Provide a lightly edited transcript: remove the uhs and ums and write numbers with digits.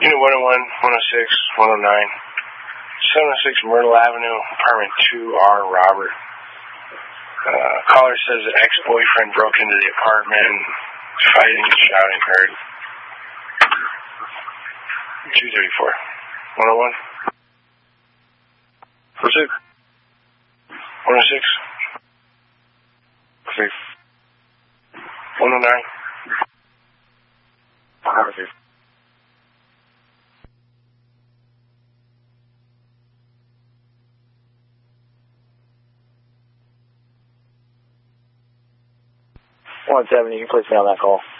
Unit 101, 106, 109, 706 Myrtle Avenue, apartment 2R, Robert. Caller says an ex-boyfriend broke into the apartment and fighting and shouting heard. 234. 101. 106. 106. 109. 106. You can place me on that call.